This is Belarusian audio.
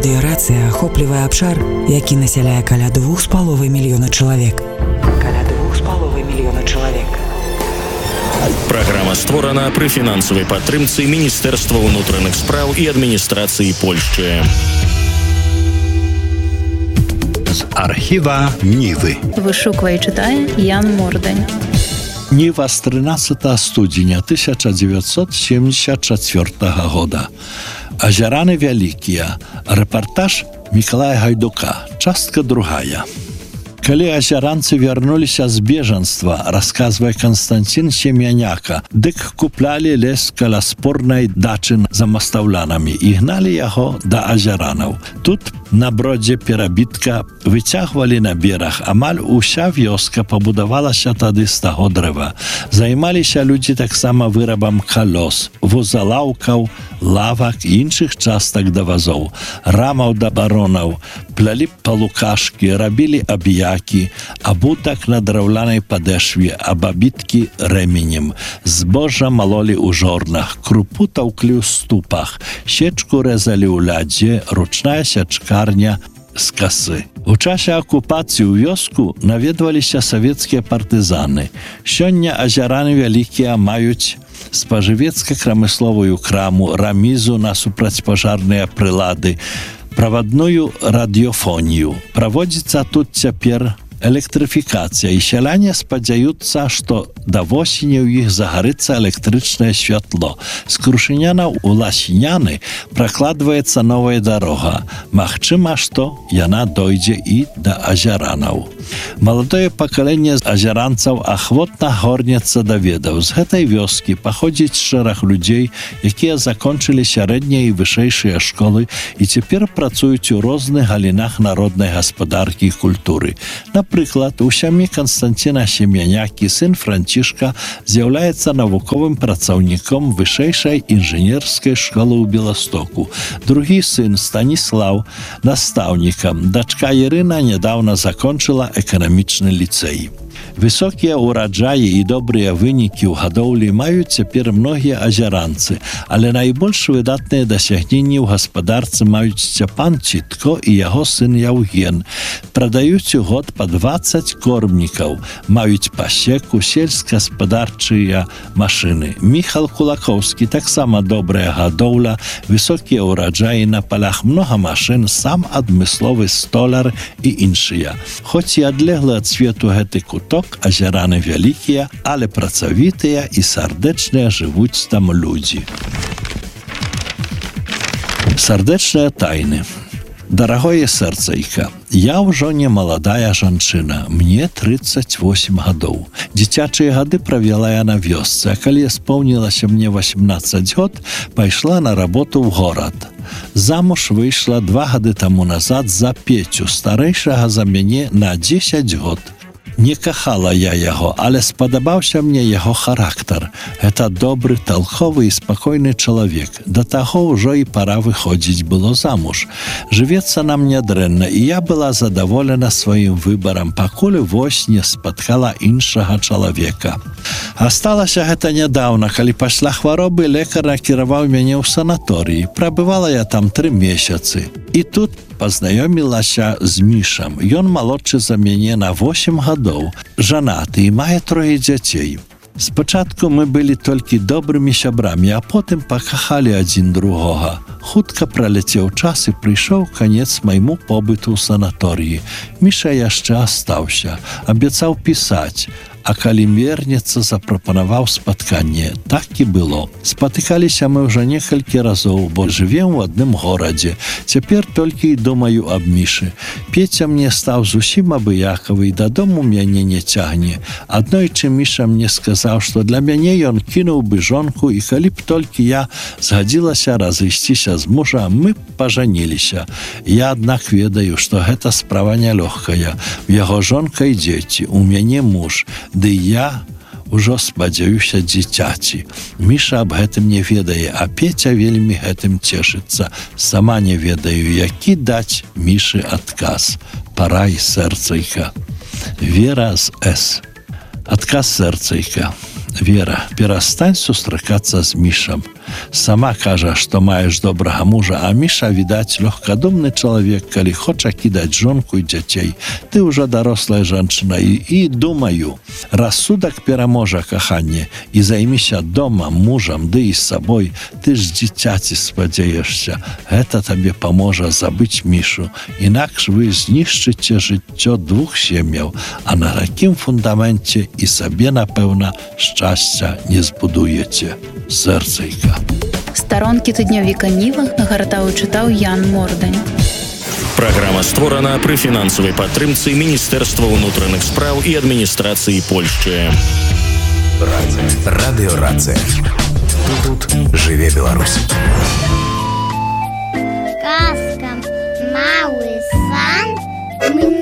Радыёрацыя ахоплівае абшар, які насяляе каля 2,5 мільёна чалавек. Праграма створана пры фінансавай падтрымцы Міністэрства ўнутраных спраў і адміністрацыі Польшчы. З архіва Нівы. Вышуквае і чытае Ян Мордань. Ніва з 13 студзеня 1974 года. Азяраны вялікія. Рэпартаж Мікалая Гайдука. Частка другая. Калі азяранцы вярнуліся з бежанства, расказвае Константин Семяняка, дык куплялі лес каля спорнай дачы за мастаўлянамі і гналі яго да азяранаў. Тут на бродзе перабітка выцягвалі на бераг. Амаль уся вёска пабудавалася тады з таго дрэва. Займаліся людзі таксама вырабам калёс, вузалаўкаў, лавак і іншых частак да вазоў, рамаў да баронаў, плялі палукашкі, рабілі аб'які, абутак на драўлянай падэшве, абабіткі рэменем, збожжа малолі ў жорнах, крупу таўклі ў ступах, сечку рэзалі ў лядзе, ручная сячкарня з касы. У часе акупацыі ў вёску наведваліся савецкія партызаны. Сёння азяраны вялікія маюць спажывецка-крамысловую краму, рамізу на супрацьпажарныя прылады, правадную радыёфонію. Праводзіцца тут цяпер электрыфікацыя, і сяляне спадзяюцца, што да восені ў іх загарыцца электрычнае святло. З Крушыняна ў Ласіняны пракладваецца новая дарога. Магчыма, што яна дойдзе і да азяранаў. Маладое пакаленне азяранцаў ахвотна горнецца да ведаў. З гэтай вёскі паходзіць шэраг людзей, якія закончылі сярэднія і вышэйшыя школы і цяпер працуюць у розных галінах народнай гаспадаркі і культуры. Напрыклад, у сям'і Константина Семянякі сын Францішка з'яўляецца навуковым працаўніком вышэйшай інжынерскай школы ў Беластоку. Другі сын Станіслаў настаўнікам. Дачка Ірына нядаўна закончыла эканамічны ліцэй. Высокія ўраджаі і добрыя вынікі ў гадоўлі маюць цяпер многія азяранцы, але найбольш выдатныя дасягненні ў гаспадарцы маюць Сцяпан Цітко і яго сын Яўген. Прадаюць у год па 20 кормнікаў, маюць пасеку, сельскагаспадарчыя машыны. Міхал Кулакоўскі таксама добрая гадоўля, высокія ўраджаі на палях, многа машын, сам адмысловы столяр і іншыя. Хоць і адлеглы ад свету гэты куток, азяраны вялікія, але працавітыя і сардэчныя жывуць там людзі. Сардэчныя тайны. Дарагое сэрцайка, я ўжо не маладая жанчына, мне 38 гадоў. Дзіцячыя гады правяла я на вёсцы, а калі споўнілася мне 18 год, пайшла на работу ў горад. Замуж выйшла 2 гады таму назад за Пецю, старэйшага за мяне на 10 год. Не кахала я яго, але спадабаўся мне яго характар. Гэта добры, талковы і спакойны чалавек. Да таго ўжо і пара выходзіць было замуж. Жывецца нам нядрэнна, і я была задаволена сваім выбарам, пакуль вось не спаткала іншага чалавека. Асталася гэта нядаўна, калі пасля хваробы лекар накіраваў мяне ў санаторыі. Прабывала я там 3 месяцы. І тут пазнаёмілася з Мішам. Ён малодшы за мяне на 8 гадоў, жанаты і мае 3 дзяцей. Спачатку мы былі толькі добрымі сябрамі, а потым пакахалі адзін другога. Хутка праляцеў час і прыйшоў канец майму побыту ў санаторыі. Міша яшчэ астаўся, абяцаў пісаць, а калі вернецца, запрапанаваў спатканне. Так і было. Спатыкаліся мы ўжо некалькі разоў, бо жывем у адным горадзе. Цяпер толькі і думаю аб Мішы. Пеця мне стаў зусім абыякавы, і дадому мяне не цягне. Аднойчы Міша мне сказаў, што для мяне ён кінуў бы жонку, і калі б толькі я згадзілася разысціся з мужа, мы пажаніліся. Я, аднак, ведаю, што гэта справа нялёгкая. У яго жонка і дзеці, у мяне муж. Ды я ўжо спадзяюся дзіцяці. Міша аб гэтым не ведае, а Пеця вельмі гэтым цешыцца. Сама не ведаю, які даць Мішы адказ. Парай, сэрцайка. Вера з С. Адказ сэрцайка. Вера, перастань сустракацца з Мішам. Сама кажа, што маеш добрага мужа, а Міша, відаць, лёгкадумны чалавек, калі хоча кідаць жонку і дзяцей. Ты ўжо дарослая жанчына і думаю, рассудак пераможа каханне і займіся домам, мужам, ды і сабой. Ты ж дзіцяці спадзяешся. Гэта табе паможа забыць Мішу. Інакш вы знішчыце жыццё двух сем'яў, а на такім фундаменце і сабе, напэўна, шчасця не збудуеце. Сэрцайка. Старонкі тыднёвіка Ніва нагартаў і чытаў Ян Мордань. Праграма створана пры фінансавай падтрымцы Міністэрства ўнутраных спраў і адміністрацыі Польшчы. Радыёрацыя. Тут жыве Беларусь. Казка «Малы сан»